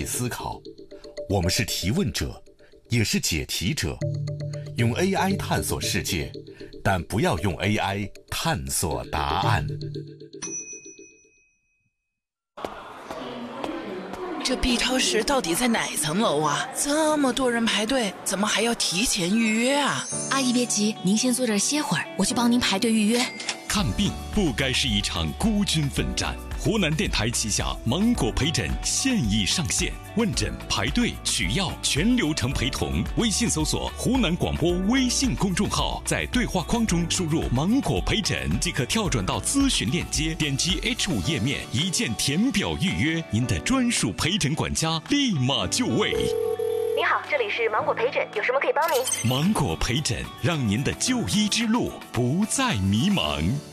体思考，我们是提问者，也是解题者。用 AI 探索世界，但不要用 AI 探索答案。 这 B 超市到底在哪层楼啊？这么多人排队，怎么还要提前预约啊？ 阿姨别急，您先坐这儿歇会儿，我去帮您排队预约。 看病不该是一场孤军奋战。湖南电台旗下芒果陪诊现已上线，问诊、排队、取药全流程陪同。微信搜索湖南广播微信公众号，在对话框中输入芒果陪诊即可跳转到咨询链接，点击 H5 页面一键填表预约，您的专属陪诊管家立马就位。 你好，这里是芒果陪诊，有什么可以帮您？ 芒果陪诊，让您的就医之路不再迷茫。